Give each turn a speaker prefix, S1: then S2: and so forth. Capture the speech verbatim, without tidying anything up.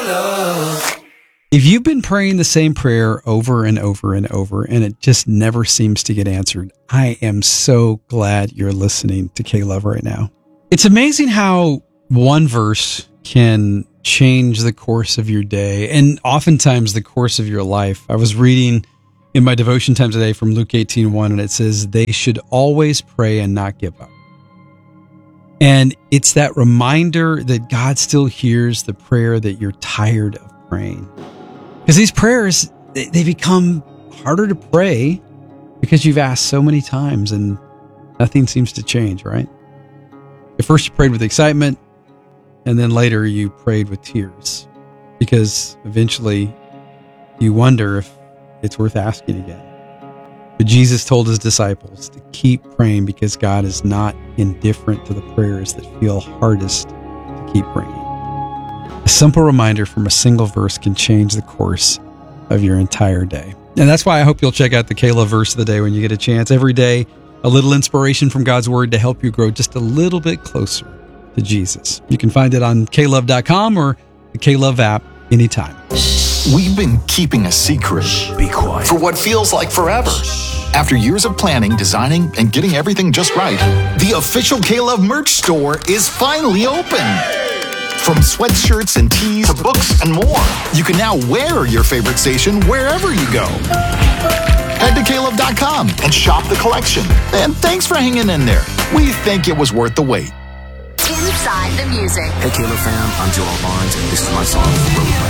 S1: love.
S2: If you've been praying the same prayer over and over and over, and it just never seems to get answered, I am so glad you're listening to K-Love right now. It's amazing how one verse can change the course of your day and oftentimes the course of your life. I was reading in my devotion time today from Luke eighteen one, and it says, they should always pray and not give up. And it's that reminder that God still hears the prayer that you're tired of praying. Because these prayers, they, they become harder to pray because you've asked so many times and nothing seems to change, right? At first you prayed with excitement, and then later you prayed with tears because eventually you wonder if it's worth asking again. But Jesus told his disciples to keep praying because God is not indifferent to the prayers that feel hardest to keep praying. A simple reminder from a single verse can change the course of your entire day. And that's why I hope you'll check out the K-Love verse of the day when you get a chance. Every day, a little inspiration from God's word to help you grow just a little bit closer to Jesus. You can find it on K love dot com or the K-Love app anytime.
S3: We've been keeping a secret.
S1: Be quiet.
S3: For what feels like forever. After years of planning, designing, and getting everything just right, the official K-Love merch store is finally open. From sweatshirts and tees to books and more, you can now wear your favorite station wherever you go. Head to K love dot com and shop the collection. And thanks for hanging in there. We think it was worth the wait.
S4: Inside the music.
S5: Hey, K-Love fam, I'm Joel Barnes, and this is my song, Road Runner.